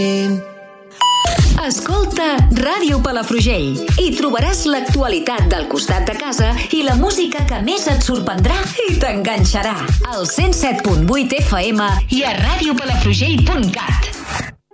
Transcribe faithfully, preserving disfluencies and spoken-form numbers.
Escolta Ràdio Palafrugell i trobaràs l'actualitat del costat de casa i la música que més et sorprendrà i t'enganxarà. Al cent set punt vuit F M i a radiopalafrugell punt cat.